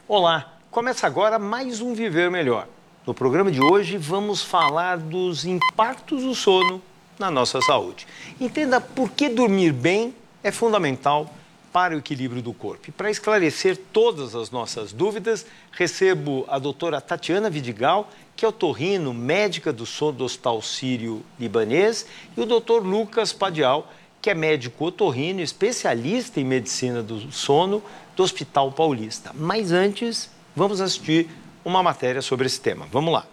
Olá, começa agora mais um Viver Melhor. No programa de hoje vamos falar dos impactos do sono na nossa saúde. Entenda por que dormir bem é fundamental para o equilíbrio do corpo. E para esclarecer todas as nossas dúvidas, recebo a doutora Tatiana Vidigal, que é otorrino, médica do sono do Hospital Sírio-Libanês, e o doutor Lucas Padial, que é médico otorrino, especialista em medicina do sono do Hospital Paulista. Mas antes, vamos assistir uma matéria sobre esse tema. Vamos lá.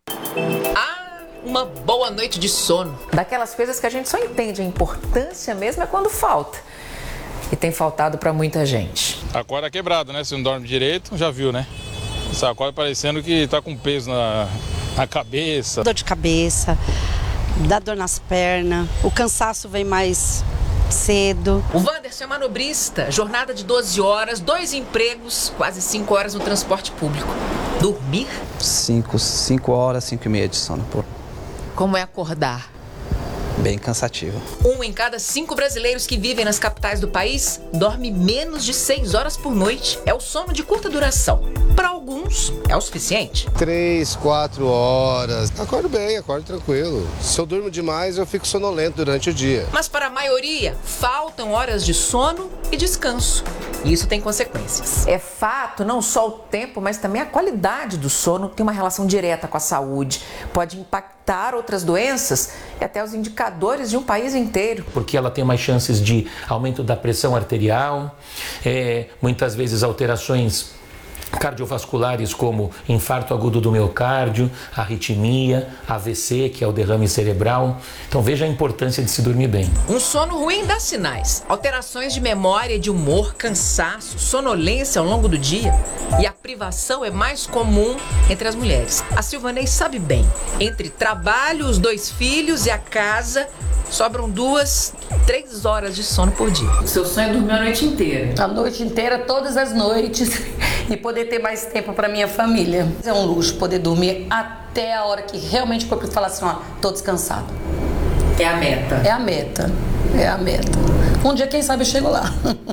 Uma boa noite de sono. Daquelas coisas que a gente só entende a importância mesmo é quando falta. E tem faltado para muita gente. Acorda quebrado, né? Se não dorme direito, já viu, né? Você acorda parecendo que tá com peso na cabeça. Dor de cabeça, dá dor nas pernas, o cansaço vem mais cedo. O Wanderson é manobrista, jornada de 12 horas, 2 empregos, quase 5 horas no transporte público. Dormir? 5 horas, 5 e meia de sono, pô. Como é acordar? Bem cansativo. 1 em cada 5 brasileiros que vivem nas capitais do país dorme menos de 6 horas por noite. É o sono de curta duração. Para alguns, é o suficiente. 3, 4 horas. Acordo bem, acordo tranquilo. Se eu durmo demais, eu fico sonolento durante o dia. Mas para a maioria, faltam horas de sono e descanso. E isso tem consequências. É fato, não só o tempo, mas também a qualidade do sono tem uma relação direta com a saúde. Pode impactar outras doenças e até os indicadores de um país inteiro. Porque ela tem mais chances de aumento da pressão arterial, muitas vezes alterações cardiovasculares como infarto agudo do miocárdio, arritmia, AVC, que é o derrame cerebral. Então veja a importância de se dormir bem. Um sono ruim dá sinais. Alterações de memória, de humor, cansaço, sonolência ao longo do dia. E a privação é mais comum entre as mulheres. A Silvanei sabe bem. Entre trabalho, os 2 filhos e a casa, sobram 2, 3 horas de sono por dia. O seu sonho é dormir a noite inteira? A noite inteira, todas as noites. E poder ter mais tempo para minha família. É um luxo poder dormir até a hora que realmente o corpo fala assim, ó, tô descansado. É a meta. É a meta. É a meta. Um dia, quem sabe, eu chego lá.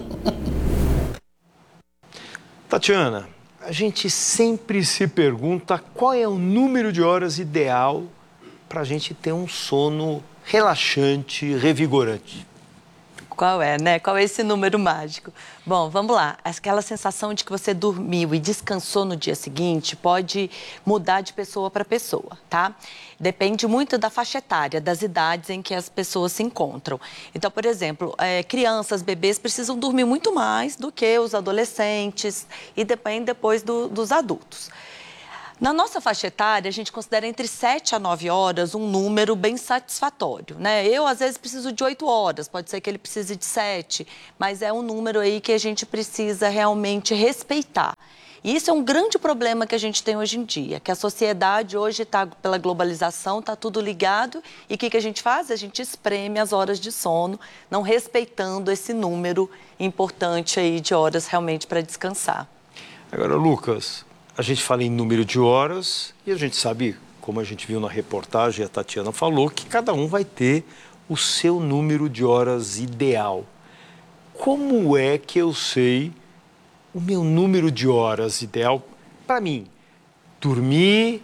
Tatiana, a gente sempre se pergunta qual é o número de horas ideal para a gente ter um sono relaxante, revigorante. Qual é, né? Qual é esse número mágico? Bom, vamos lá. Aquela sensação de que você dormiu e descansou no dia seguinte pode mudar de pessoa para pessoa, tá? Depende muito da faixa etária, das idades em que as pessoas se encontram. Então, por exemplo, crianças, bebês precisam dormir muito mais do que os adolescentes e depende depois dos adultos. Na nossa faixa etária, a gente considera entre 7 a 9 horas um número bem satisfatório, né? Eu, às vezes, preciso de 8 horas, pode ser que ele precise de 7, mas é um número aí que a gente precisa realmente respeitar. E isso é um grande problema que a gente tem hoje em dia, que a sociedade hoje está, pela globalização, está tudo ligado, e o que a gente faz? A gente espreme as horas de sono, não respeitando esse número importante aí de horas realmente para descansar. Agora, Lucas, a gente fala em número de horas e a gente sabe, como a gente viu na reportagem, a Tatiana falou, que cada um vai ter o seu número de horas ideal. Como é que eu sei o meu número de horas ideal para mim? Dormi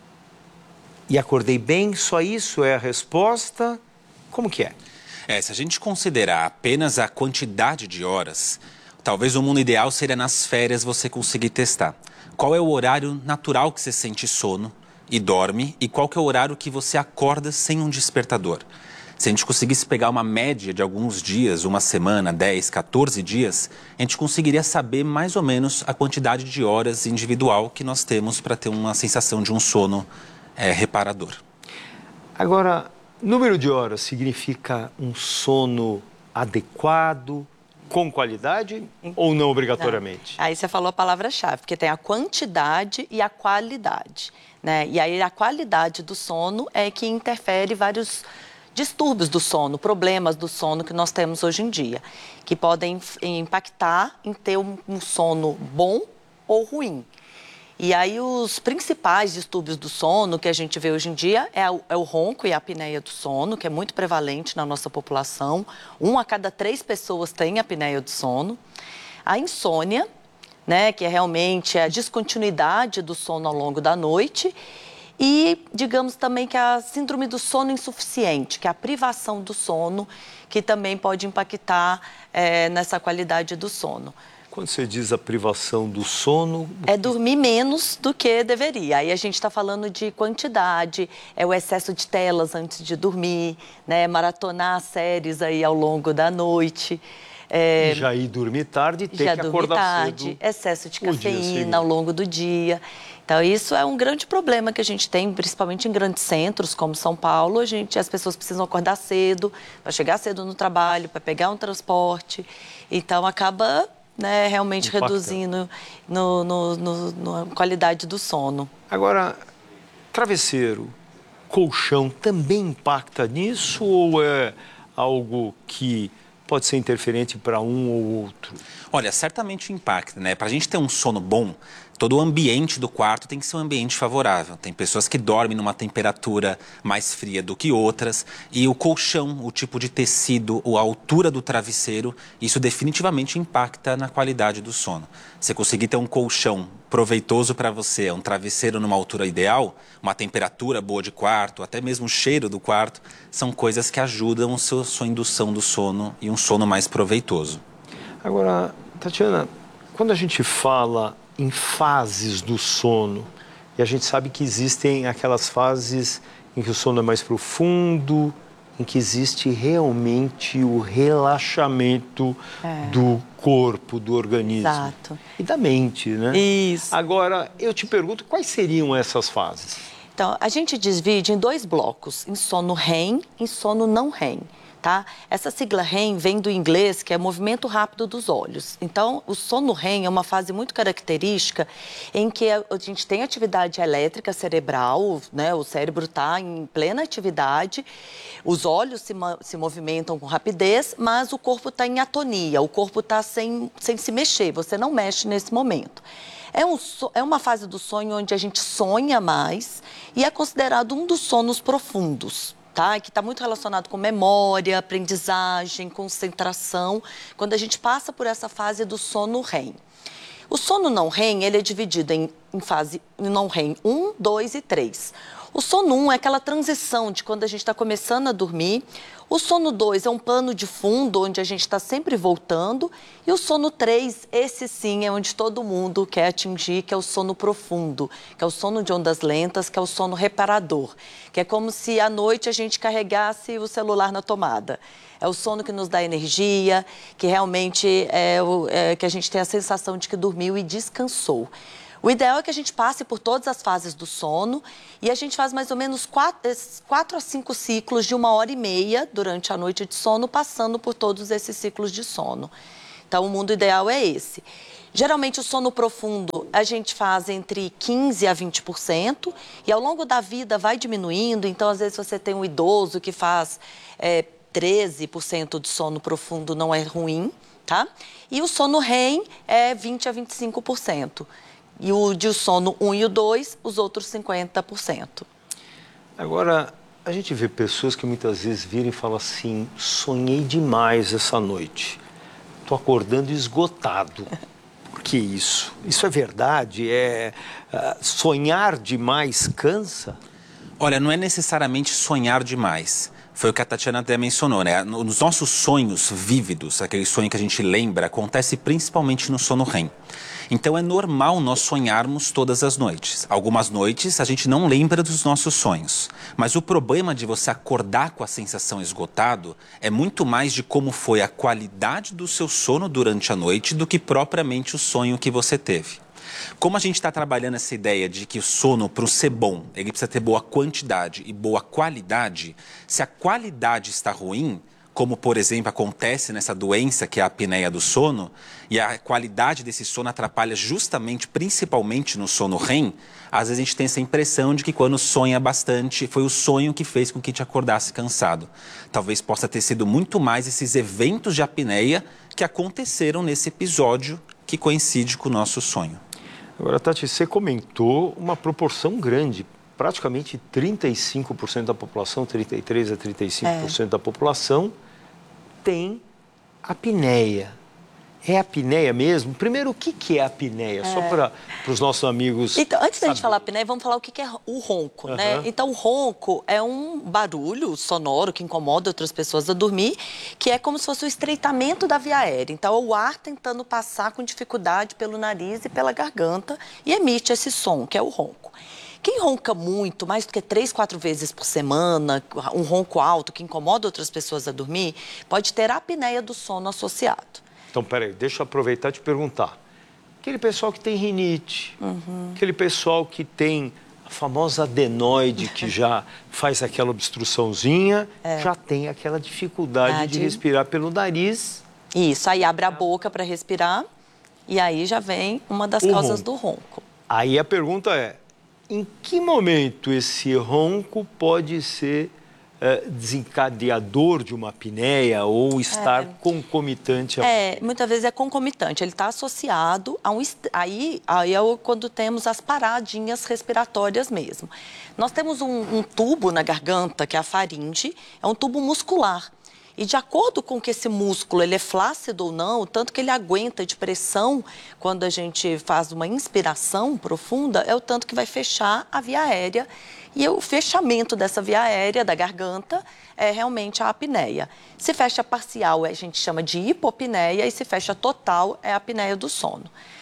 e acordei bem, só isso é a resposta? Como que é? Se a gente considerar apenas a quantidade de horas, talvez o mundo ideal seria nas férias você conseguir testar. Qual é o horário natural que você sente sono e dorme e qual que é o horário que você acorda sem um despertador? Se a gente conseguisse pegar uma média de alguns dias, uma semana, 10, 14 dias, a gente conseguiria saber mais ou menos a quantidade de horas individual que nós temos para ter uma sensação de um sono reparador. Agora, número de horas significa um sono adequado, com qualidade ou não obrigatoriamente? Não. Aí você falou a palavra-chave, porque tem a quantidade e a qualidade, né? E aí a qualidade do sono é que interfere vários distúrbios do sono, problemas do sono que nós temos hoje em dia, que podem impactar em ter um sono bom ou ruim. E aí os principais distúrbios do sono que a gente vê hoje em dia é o ronco e a apneia do sono, que é muito prevalente na nossa população. 1 a cada 3 pessoas tem apneia do sono. A insônia, né, que é realmente a descontinuidade do sono ao longo da noite. E, digamos também que a síndrome do sono insuficiente, que é a privação do sono, que também pode impactar nessa qualidade do sono. Quando você diz a privação do sono... É dormir menos do que deveria. Aí a gente está falando de quantidade, é o excesso de telas antes de dormir, né? Maratonar séries aí ao longo da noite. E já ir dormir tarde e ter que acordar cedo. Excesso de cafeína ao longo do dia. Então, isso é um grande problema que a gente tem, principalmente em grandes centros, como São Paulo. As pessoas precisam acordar cedo, para chegar cedo no trabalho, para pegar um transporte. Então, acaba... né, realmente reduzindo na qualidade do sono. Agora, travesseiro, colchão também impacta nisso ou é algo que pode ser interferente para um ou outro? Olha, certamente impacta, né? Para a gente ter um sono bom, todo o ambiente do quarto tem que ser um ambiente favorável. Tem pessoas que dormem numa temperatura mais fria do que outras. E o colchão, o tipo de tecido, a altura do travesseiro, isso definitivamente impacta na qualidade do sono. Você conseguir ter um colchão proveitoso para você, um travesseiro numa altura ideal, uma temperatura boa de quarto, até mesmo o cheiro do quarto, são coisas que ajudam a sua indução do sono e um sono mais proveitoso. Agora, Tatiana, quando a gente fala em fases do sono, e a gente sabe que existem aquelas fases em que o sono é mais profundo, em que existe realmente o relaxamento do corpo, do organismo. Exato. E da mente, né? Isso. Agora, eu te pergunto, quais seriam essas fases? Então, a gente divide em 2 blocos, em sono REM e sono não REM. Tá? Essa sigla REM vem do inglês, que é movimento rápido dos olhos. Então, o sono REM é uma fase muito característica em que a gente tem atividade elétrica cerebral, né? O cérebro está em plena atividade, os olhos se movimentam com rapidez, mas o corpo está em atonia, o corpo está sem se mexer, você não mexe nesse momento. É uma fase do sonho onde a gente sonha mais e é considerado um dos sonos profundos. Tá? Que está muito relacionado com memória, aprendizagem, concentração, quando a gente passa por essa fase do sono REM. O sono não REM, ele é dividido em fase não REM 1, 2 e 3. O sono 1 é aquela transição de quando a gente está começando a dormir. O sono 2 é um pano de fundo, onde a gente está sempre voltando. E o sono 3, esse sim é onde todo mundo quer atingir, que é o sono profundo, que é o sono de ondas lentas, que é o sono reparador, que é como se à noite a gente carregasse o celular na tomada. É o sono que nos dá energia, que realmente que a gente tem a sensação de que dormiu e descansou. O ideal é que a gente passe por todas as fases do sono e a gente faz mais ou menos 4 a 5 ciclos de 1h30 durante a noite de sono, passando por todos esses ciclos de sono. Então, o mundo ideal é esse. Geralmente, o sono profundo a gente faz entre 15% a 20% e ao longo da vida vai diminuindo. Então, às vezes, você tem um idoso que faz 13% de sono profundo, não é ruim, tá? E o sono REM é 20% a 25%. E o de sono 1 e o 2, os outros 50%. Agora, a gente vê pessoas que muitas vezes viram e falam assim, sonhei demais essa noite, estou acordando esgotado. Por que isso? Isso é verdade? Sonhar demais cansa? Olha, não é necessariamente sonhar demais. Foi o que a Tatiana até mencionou, né? Nos nossos sonhos vívidos, aquele sonho que a gente lembra, acontece principalmente no sono REM. Então é normal nós sonharmos todas as noites. Algumas noites a gente não lembra dos nossos sonhos. Mas o problema de você acordar com a sensação esgotado é muito mais de como foi a qualidade do seu sono durante a noite do que propriamente o sonho que você teve. Como a gente está trabalhando essa ideia de que o sono, para ser bom, ele precisa ter boa quantidade e boa qualidade, se a qualidade está ruim, como, por exemplo, acontece nessa doença que é a apneia do sono, e a qualidade desse sono atrapalha justamente, principalmente no sono REM, às vezes a gente tem essa impressão de que quando sonha bastante, foi o sonho que fez com que te acordasse cansado. Talvez possa ter sido muito mais esses eventos de apneia que aconteceram nesse episódio que coincide com o nosso sonho. Agora, Tati, você comentou uma proporção grande, praticamente 35% da população, 33% a 35% da população tem apneia. É apneia mesmo? Primeiro, o que é apneia? Só para os nossos amigos. Então, antes da gente falar apneia, vamos falar o que é o ronco, né? Então, o ronco é um barulho sonoro que incomoda outras pessoas a dormir, que é como se fosse o estreitamento da via aérea. Então, é o ar tentando passar com dificuldade pelo nariz e pela garganta e emite esse som, que é o ronco. Quem ronca muito, mais do que 3, 4 vezes por semana, um ronco alto que incomoda outras pessoas a dormir, pode ter apneia do sono associado. Então, peraí, deixa eu aproveitar e te perguntar. Aquele pessoal que tem rinite, aquele pessoal que tem a famosa adenoide, que já faz aquela obstruçãozinha, já tem aquela dificuldade de respirar pelo nariz. Isso, aí abre a boca para respirar e aí já vem uma das causas do ronco. Aí a pergunta é, em que momento esse ronco pode ser desencadeador de uma apneia ou estar concomitante? Muitas vezes é concomitante, ele está associado a Aí é quando temos as paradinhas respiratórias mesmo. Nós temos um tubo na garganta, que é a faringe, é um tubo muscular. E de acordo com que esse músculo ele é flácido ou não, o tanto que ele aguenta de pressão quando a gente faz uma inspiração profunda, é o tanto que vai fechar a via aérea. E o fechamento dessa via aérea da garganta é realmente a apneia. Se fecha parcial, a gente chama de hipopneia, e se fecha total, é a apneia do sono.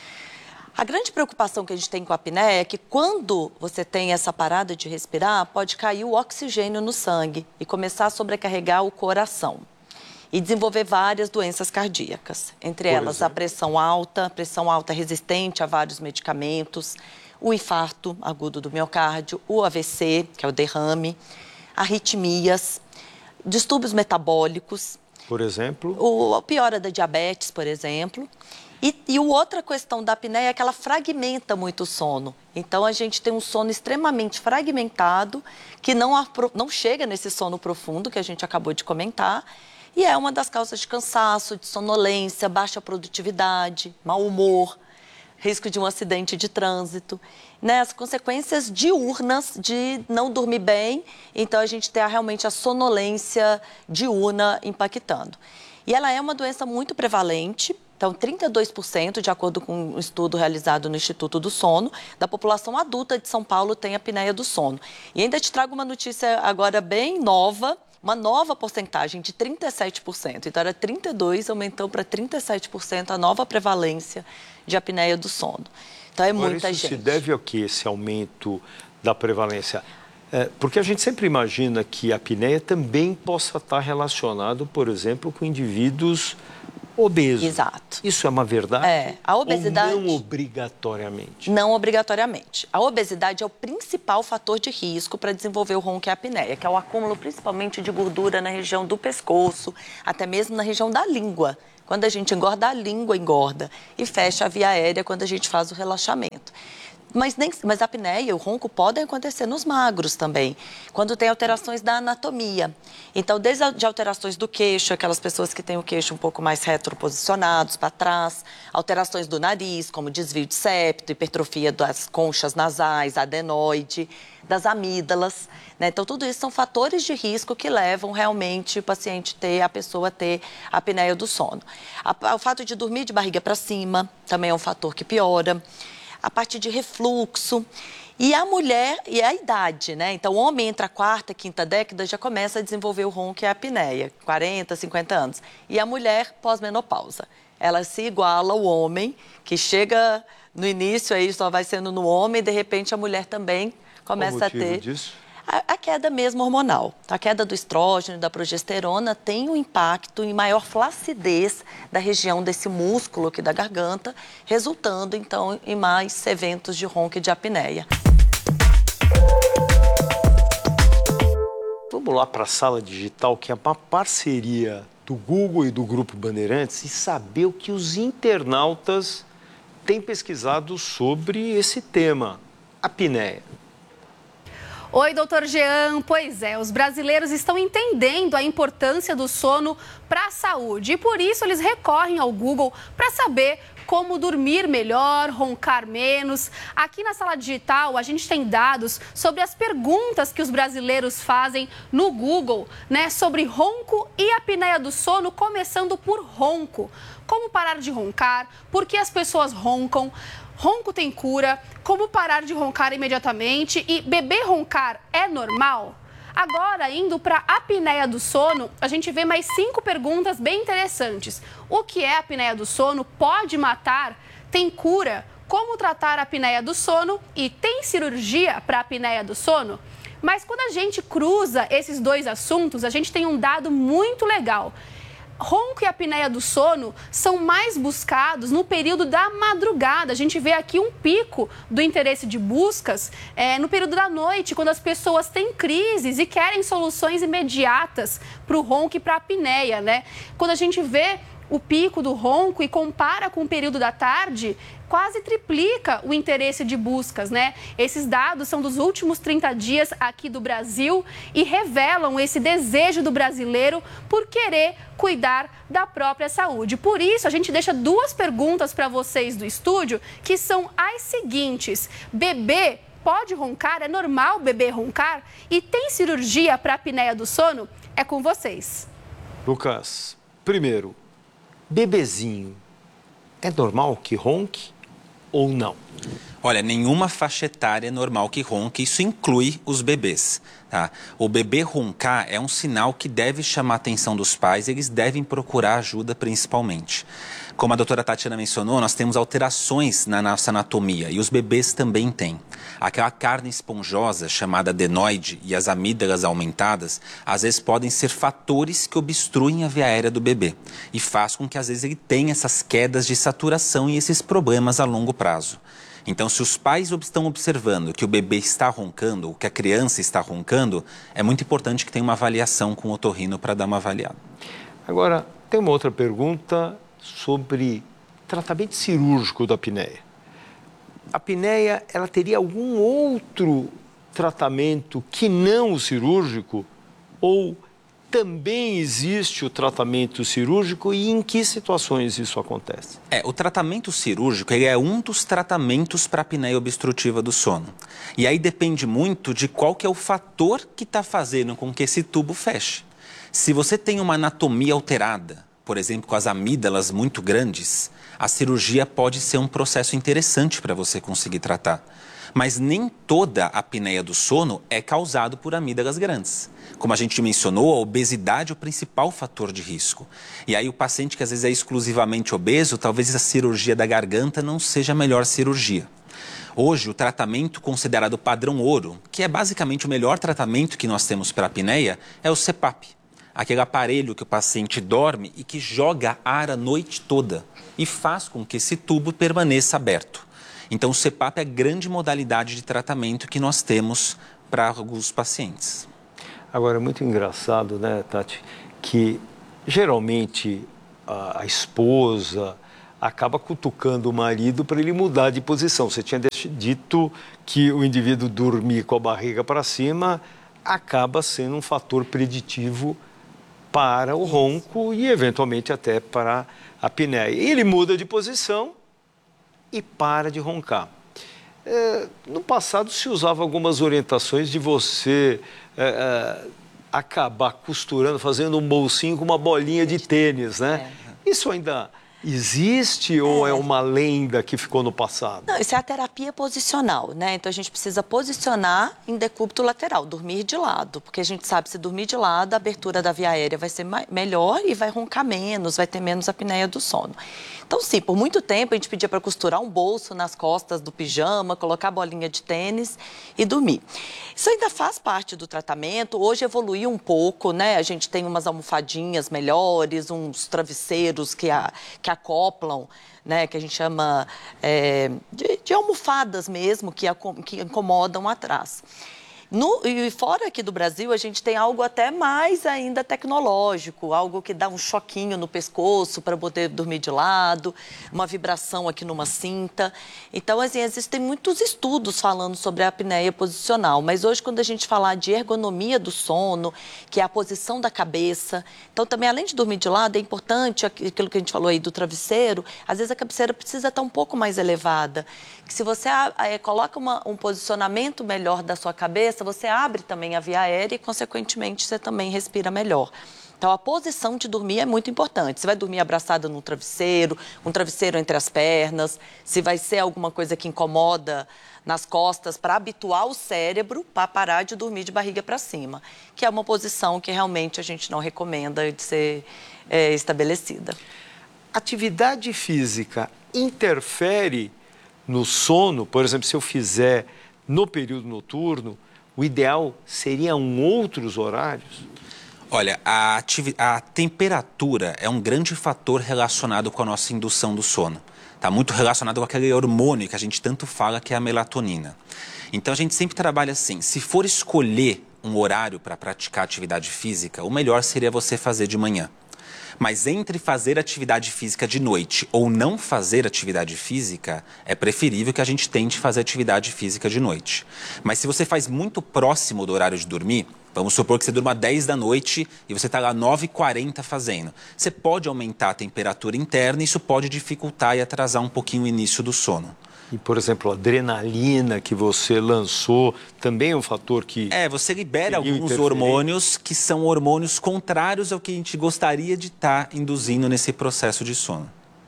A grande preocupação que a gente tem com a apneia é que quando você tem essa parada de respirar, pode cair o oxigênio no sangue e começar a sobrecarregar o coração e desenvolver várias doenças cardíacas, entre elas a pressão alta resistente a vários medicamentos, o infarto agudo do miocárdio, o AVC, que é o derrame, arritmias, distúrbios metabólicos. Por exemplo? A piora da diabetes, por exemplo. E outra questão da apneia é que ela fragmenta muito o sono. Então, a gente tem um sono extremamente fragmentado, que não chega nesse sono profundo que a gente acabou de comentar, e é uma das causas de cansaço, de sonolência, baixa produtividade, mau humor, risco de um acidente de trânsito, né? As consequências diurnas de não dormir bem, então a gente tem realmente a sonolência diurna impactando. E ela é uma doença muito prevalente, então 32%, de acordo com um estudo realizado no Instituto do Sono, da população adulta de São Paulo tem apneia do sono. E ainda te trago uma notícia agora bem nova, uma nova porcentagem de 37%. Então, era 32%, aumentou para 37% a nova prevalência de apneia do sono. Então, é muita gente. Isso se deve ao que, esse aumento da prevalência? Porque a gente sempre imagina que a apneia também possa estar relacionado, por exemplo, com indivíduos obesos. Exato. Isso é uma verdade? A obesidade... Ou não obrigatoriamente? Não obrigatoriamente. A obesidade é o principal fator de risco para desenvolver o ronco e a apneia, que é o acúmulo principalmente de gordura na região do pescoço, até mesmo na região da língua. Quando a gente engorda, a língua engorda e fecha a via aérea quando a gente faz o relaxamento. Mas a apneia e o ronco podem acontecer nos magros também, quando tem alterações da anatomia. Então, desde alterações do queixo, aquelas pessoas que têm o queixo um pouco mais retroposicionados para trás, alterações do nariz, como desvio de septo, hipertrofia das conchas nasais, adenoide, das amígdalas, né? Então, tudo isso são fatores de risco que levam realmente a pessoa a ter a apneia do sono. O fato de dormir de barriga para cima também é um fator que piora. A parte de refluxo, e a mulher e a idade, né? Então, o homem entre a 4ª e 5ª década já começa a desenvolver o ronco e a apneia, 40, 50 anos. E a mulher pós-menopausa, ela se iguala ao homem, que chega no início, aí só vai sendo no homem, e de repente a mulher também começa a ter... Qual o motivo disso? A queda mesmo hormonal. A queda do estrógeno e da progesterona tem um impacto em maior flacidez da região desse músculo aqui da garganta, resultando, então, em mais eventos de ronco e de apneia. Vamos lá para a Sala Digital, que é uma parceria do Google e do Grupo Bandeirantes, e saber o que os internautas têm pesquisado sobre esse tema, apneia. Oi, doutor Jean. Pois é, os brasileiros estão entendendo a importância do sono para a saúde e por isso eles recorrem ao Google para saber como dormir melhor, roncar menos. Aqui na Sala Digital, a gente tem dados sobre as perguntas que os brasileiros fazem no Google, né, sobre ronco e apneia do sono, começando por ronco. Como parar de roncar? Por que as pessoas roncam? Ronco tem cura? Como parar de roncar imediatamente? E bebê roncar é normal? Agora, indo para a apneia do sono, a gente vê mais 5 perguntas bem interessantes. O que é a apneia do sono? Pode matar? Tem cura? Como tratar a apneia do sono? E tem cirurgia para a apneia do sono? Mas quando a gente cruza esses dois assuntos, a gente tem um dado muito legal. Ronco e apneia do sono são mais buscados no período da madrugada. A gente vê aqui um pico do interesse de buscas no período da noite, quando as pessoas têm crises e querem soluções imediatas para o ronco e para a apneia, né? Quando a gente vê o pico do ronco e compara com o período da tarde, quase triplica o interesse de buscas, né? Esses dados são dos últimos 30 dias aqui do Brasil e revelam esse desejo do brasileiro por querer cuidar da própria saúde. Por isso, a gente deixa 2 perguntas para vocês do estúdio, que são as seguintes. Bebê pode roncar? É normal bebê roncar? E tem cirurgia para a apneia do sono? É com vocês. Lucas, primeiro, bebezinho, é normal que ronque ou não? Olha, nenhuma faixa etária é normal que ronque, isso inclui os bebês. Tá? O bebê roncar é um sinal que deve chamar a atenção dos pais, eles devem procurar ajuda principalmente. Como a doutora Tatiana mencionou, nós temos alterações na nossa anatomia e os bebês também têm. Aquela carne esponjosa chamada adenoide e as amígdalas aumentadas, às vezes podem ser fatores que obstruem a via aérea do bebê e faz com que às vezes ele tenha essas quedas de saturação e esses problemas a longo prazo. Então, se os pais estão observando que o bebê está roncando, ou que a criança está roncando, é muito importante que tenha uma avaliação com o otorrino para dar uma avaliada. Agora, tem uma outra pergunta sobre tratamento cirúrgico da apneia. A apneia, ela teria algum outro tratamento que não o cirúrgico? Ou também existe o tratamento cirúrgico e em que situações isso acontece? O tratamento cirúrgico ele é um dos tratamentos para a apneia obstrutiva do sono. E aí depende muito de qual que é o fator que está fazendo com que esse tubo feche. Se você tem uma anatomia alterada, por exemplo, com as amígdalas muito grandes, a cirurgia pode ser um processo interessante para você conseguir tratar. Mas nem toda a apneia do sono é causada por amígdalas grandes. Como a gente mencionou, a obesidade é o principal fator de risco. E aí o paciente que às vezes é exclusivamente obeso, talvez a cirurgia da garganta não seja a melhor cirurgia. Hoje, o tratamento considerado padrão ouro, que é basicamente o melhor tratamento que nós temos para a apneia, é o CPAP. Aquele aparelho que o paciente dorme e que joga ar a noite toda e faz com que esse tubo permaneça aberto. Então, o CPAP é a grande modalidade de tratamento que nós temos para alguns pacientes. Agora, é muito engraçado, né, Tati, que geralmente a esposa acaba cutucando o marido para ele mudar de posição. Você tinha dito que o indivíduo dormir com a barriga para cima acaba sendo um fator preditivo para o ronco e, eventualmente, até para a apneia. Ele muda de posição e para de roncar. No passado se usava algumas orientações de você acabar costurando, fazendo um bolsinho com uma bolinha de tênis, né? Isso ainda existe ou é uma lenda que ficou no passado? Não, isso é a terapia posicional, né? Então a gente precisa posicionar em decúbito lateral, dormir de lado, porque a gente sabe que se dormir de lado, a abertura da via aérea vai ser melhor e vai roncar menos, vai ter menos apneia do sono. Então, sim, por muito tempo a gente pedia para costurar um bolso nas costas do pijama, colocar a bolinha de tênis e dormir. Isso ainda faz parte do tratamento, hoje evoluiu um pouco, né? A gente tem umas almofadinhas melhores, uns travesseiros que acoplam, né? Que a gente chama de almofadas mesmo, que incomodam atrás. E fora aqui do Brasil, a gente tem algo até mais ainda tecnológico, algo que dá um choquinho no pescoço para poder dormir de lado, uma vibração aqui numa cinta. Então, assim, existem muitos estudos falando sobre a apneia posicional, mas hoje, quando a gente falar de ergonomia do sono, que é a posição da cabeça, então também, além de dormir de lado, é importante aquilo que a gente falou aí do travesseiro, às vezes a cabeceira precisa estar um pouco mais elevada, que se você coloca um posicionamento melhor da sua cabeça, você abre também a via aérea e, consequentemente, você também respira melhor. Então, a posição de dormir é muito importante. Você vai dormir abraçada num travesseiro, um travesseiro entre as pernas, se vai ser alguma coisa que incomoda nas costas, para habituar o cérebro para parar de dormir de barriga para cima, que é uma posição que realmente a gente não recomenda de ser estabelecida. Atividade física interfere no sono? Por exemplo, se eu fizer no período noturno, o ideal seriam outros horários? Olha, a temperatura é um grande fator relacionado com a nossa indução do sono. Está muito relacionado com aquele hormônio que a gente tanto fala, que é a melatonina. Então, a gente sempre trabalha assim, se for escolher um horário para praticar atividade física, o melhor seria você fazer de manhã. Mas entre fazer atividade física de noite ou não fazer atividade física, é preferível que a gente tente fazer atividade física de noite. Mas se você faz muito próximo do horário de dormir, vamos supor que você durma 10 da noite e você está lá 9h40 fazendo. Você pode aumentar a temperatura interna e isso pode dificultar e atrasar um pouquinho o início do sono. E, por exemplo, a adrenalina que você lançou também é um fator que... você libera alguns hormônios que são hormônios contrários ao que a gente gostaria de estar induzindo nesse processo de sono.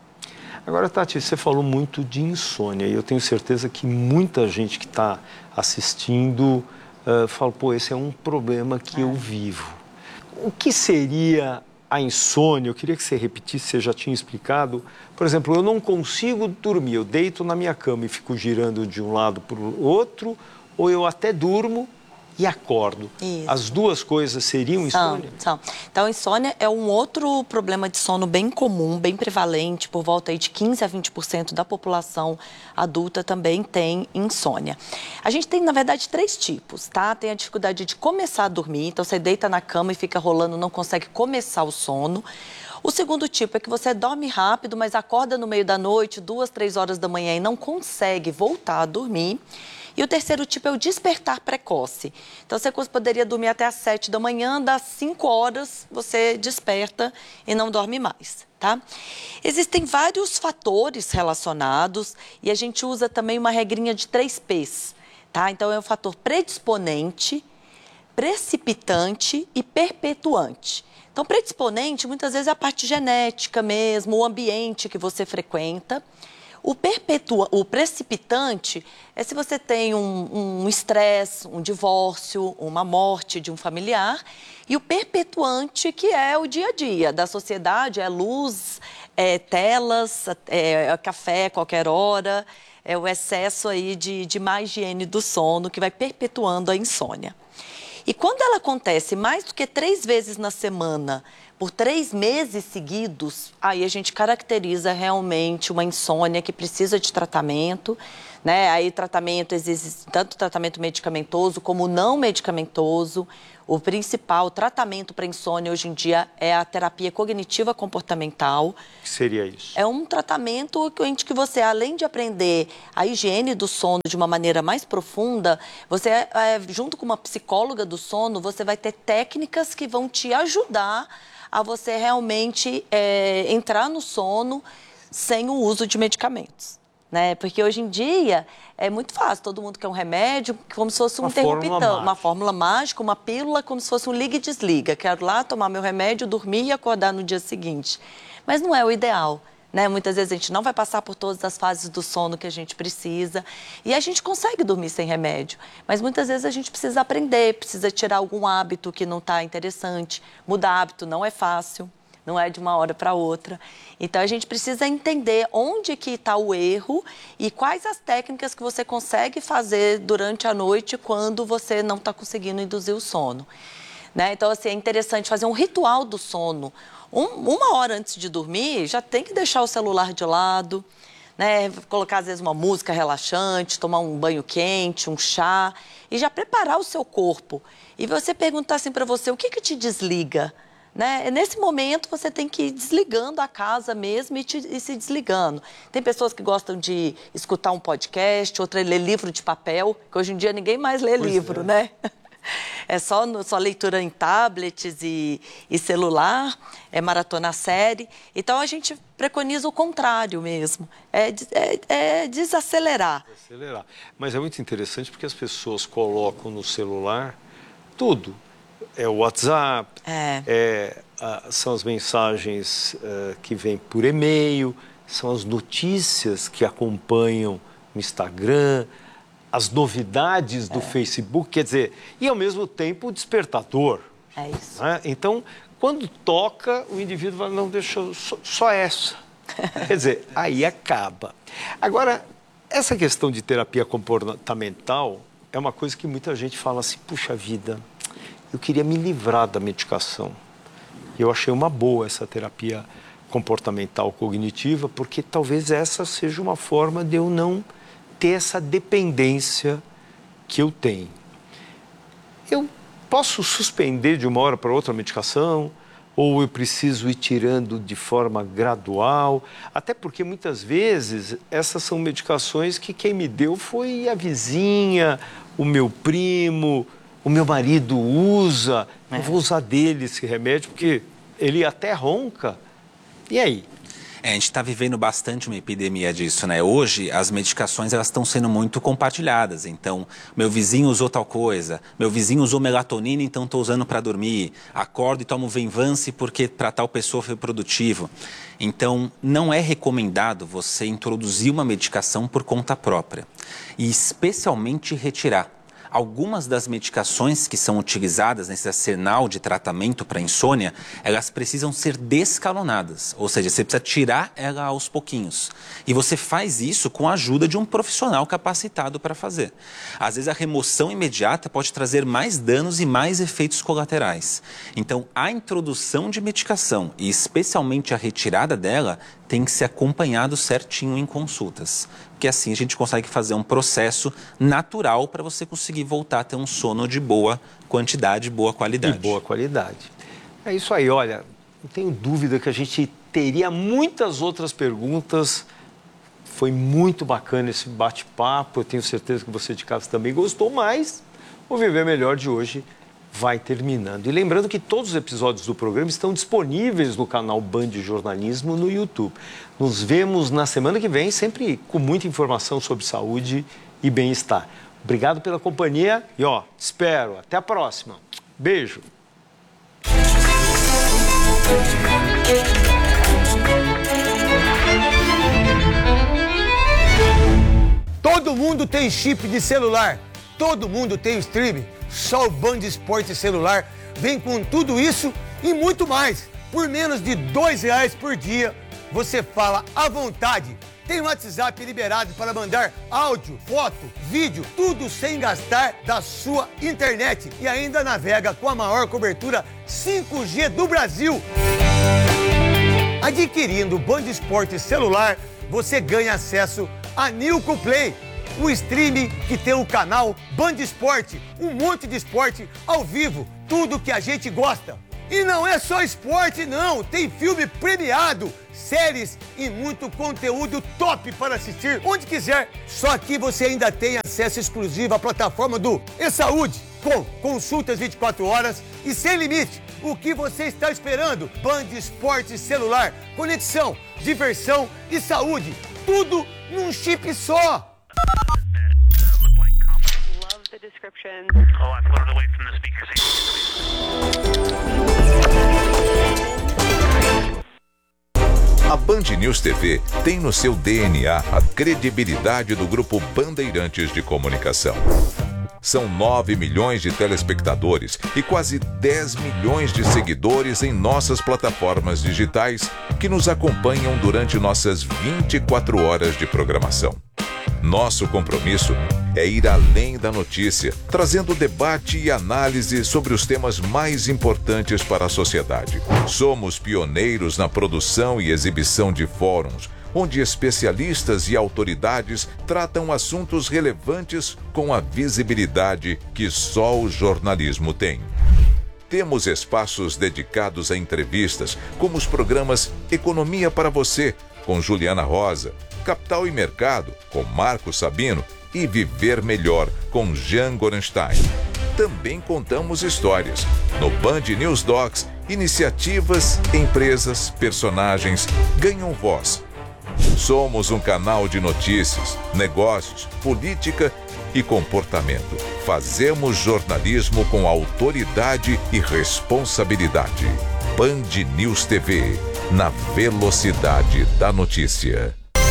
Agora, Tati, você falou muito de insônia e eu tenho certeza que muita gente que está assistindo fala, pô, esse é um problema que eu vivo. O que seria a insônia? Eu queria que você repetisse, você já tinha explicado. Por exemplo, eu não consigo dormir, eu deito na minha cama e fico girando de um lado para o outro, ou eu até durmo e acordo. Isso. As duas coisas seriam insônia? São. Então, insônia é um outro problema de sono bem comum, bem prevalente, por volta aí de 15% a 20% da população adulta também tem insônia. A gente tem, na verdade, 3 tipos, tá? Tem a dificuldade de começar a dormir, então você deita na cama e fica rolando, não consegue começar o sono. O segundo tipo é que você dorme rápido, mas acorda no meio da noite, 2, 3 horas da manhã e não consegue voltar a dormir. E o terceiro tipo é o despertar precoce. Então, você poderia dormir até às 7 da manhã, das 5 horas você desperta e não dorme mais, tá? Existem vários fatores relacionados e a gente usa também uma regrinha de 3 P's, tá? Então, é o fator predisponente, precipitante e perpetuante. Então, predisponente, muitas vezes, é a parte genética mesmo, o ambiente que você frequenta. O precipitante é se você tem um estresse, um divórcio, uma morte de um familiar. E o perpetuante, que é o dia a dia da sociedade, é luz, é telas, é café a qualquer hora, é o excesso aí de má higiene do sono que vai perpetuando a insônia. E quando ela acontece mais do que 3 vezes na semana, por 3 meses seguidos, aí a gente caracteriza realmente uma insônia que precisa de tratamento, né? Aí existe tanto tratamento medicamentoso como não medicamentoso. O principal tratamento para insônia hoje em dia é a terapia cognitiva comportamental. O que seria isso? É um tratamento em que você, além de aprender a higiene do sono de uma maneira mais profunda, você, junto com uma psicóloga do sono, você vai ter técnicas que vão te ajudar a você realmente entrar no sono sem o uso de medicamentos, né? Porque hoje em dia é muito fácil, todo mundo quer um remédio como se fosse um interruptor, uma fórmula mágica, uma pílula como se fosse um liga e desliga. Quero lá tomar meu remédio, dormir e acordar no dia seguinte. Mas não é o ideal, né? Muitas vezes a gente não vai passar por todas as fases do sono que a gente precisa e a gente consegue dormir sem remédio, mas muitas vezes a gente precisa aprender, precisa tirar algum hábito que não está interessante. Mudar hábito não é fácil, não é de uma hora para outra. Então, a gente precisa entender onde que está o erro e quais as técnicas que você consegue fazer durante a noite quando você não está conseguindo induzir o sono, né? Então, assim, é interessante fazer um ritual do sono. 1 hora antes de dormir, já tem que deixar o celular de lado, né? Colocar, às vezes, uma música relaxante, tomar um banho quente, um chá, e já preparar o seu corpo. E você perguntar assim para você, o que te desliga? Né? Nesse momento, você tem que ir desligando a casa mesmo e se desligando. Tem pessoas que gostam de escutar um podcast, outra ler livro de papel, que hoje em dia ninguém mais lê livro, né? É só leitura em tablets e celular, é maratona série. Então, a gente preconiza o contrário mesmo, é desacelerar. Mas é muito interessante porque as pessoas colocam no celular tudo. É o WhatsApp, são as mensagens que vêm por e-mail, são as notícias que acompanham no Instagram, as novidades do Facebook, quer dizer, e ao mesmo tempo o despertador. É isso. Né? Então, quando toca, o indivíduo vai, não, deixa só essa. Quer dizer, aí acaba. Agora, essa questão de terapia comportamental é uma coisa que muita gente fala assim, puxa vida, eu queria me livrar da medicação. Eu achei uma boa essa terapia comportamental cognitiva, porque talvez essa seja uma forma de eu não ter essa dependência que eu tenho. Eu posso suspender de uma hora para outra a medicação, ou eu preciso ir tirando de forma gradual, até porque muitas vezes essas são medicações que quem me deu foi a vizinha, o meu primo, o meu marido usa, eu vou usar dele esse remédio, porque ele até ronca. E aí? A gente está vivendo bastante uma epidemia disso, né? Hoje, as medicações elas estão sendo muito compartilhadas. Então, meu vizinho usou tal coisa, meu vizinho usou melatonina, então estou usando para dormir. Acordo e tomo Venvance porque para tal pessoa foi produtivo. Então, não é recomendado você introduzir uma medicação por conta própria. E especialmente retirar. Algumas das medicações que são utilizadas nesse arsenal de tratamento para insônia, elas precisam ser descalonadas, ou seja, você precisa tirar ela aos pouquinhos. E você faz isso com a ajuda de um profissional capacitado para fazer. Às vezes a remoção imediata pode trazer mais danos e mais efeitos colaterais. Então, a introdução de medicação e especialmente a retirada dela tem que ser acompanhado certinho em consultas. Porque assim a gente consegue fazer um processo natural para você conseguir voltar a ter um sono de boa quantidade, boa qualidade. De boa qualidade. É isso aí, olha, não tenho dúvida que a gente teria muitas outras perguntas. Foi muito bacana esse bate-papo, eu tenho certeza que você de casa também gostou, mas o Viver Melhor de hoje vai terminando. E lembrando que todos os episódios do programa estão disponíveis no canal Band Jornalismo no YouTube. Nos vemos na semana que vem, sempre com muita informação sobre saúde e bem-estar. Obrigado pela companhia e, espero. Até a próxima. Beijo. Todo mundo tem chip de celular. Todo mundo tem o streaming. Só o Band Esporte Celular vem com tudo isso e muito mais. Por menos de R$2 por dia, você fala à vontade. Tem o WhatsApp liberado para mandar áudio, foto, vídeo, tudo sem gastar da sua internet. E ainda navega com a maior cobertura 5G do Brasil. Adquirindo o Band Esporte Celular, você ganha acesso a Nilco Play, o streaming que tem o canal Band Esporte, um monte de esporte ao vivo, tudo que a gente gosta. E não é só esporte não, tem filme premiado, séries e muito conteúdo top para assistir onde quiser. Só que você ainda tem acesso exclusivo à plataforma do eSaúde, com consultas 24 horas e sem limite. O que você está esperando? Band Esporte Celular, conexão, diversão e saúde, tudo num chip só. A Band News TV tem no seu DNA a credibilidade do Grupo Bandeirantes de Comunicação. São 9 milhões de telespectadores e quase 10 milhões de seguidores em nossas plataformas digitais que nos acompanham durante nossas 24 horas de programação. Nosso compromisso é ir além da notícia, trazendo debate e análise sobre os temas mais importantes para a sociedade. Somos pioneiros na produção e exibição de fóruns, onde especialistas e autoridades tratam assuntos relevantes com a visibilidade que só o jornalismo tem. Temos espaços dedicados a entrevistas, como os programas Economia para Você, com Juliana Rosa, Capital e Mercado, com Marco Sabino, e Viver Melhor, com Jean Gorenstein. Também contamos histórias. No Band News Docs, iniciativas, empresas, personagens ganham voz. Somos um canal de notícias, negócios, política e comportamento. Fazemos jornalismo com autoridade e responsabilidade. Band News TV, na velocidade da notícia.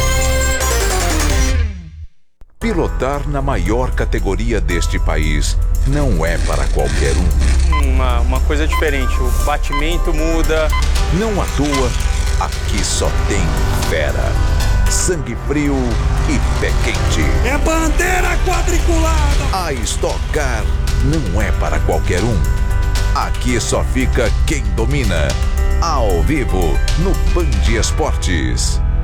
Pilotar na maior categoria deste país não é para qualquer um. Uma coisa diferente, o batimento muda. Não à toa, aqui só tem fera. Sangue frio e pé quente. É bandeira quadriculada! A Stock Car não é para qualquer um. Aqui só fica quem domina. Ao vivo, no Band Esportes.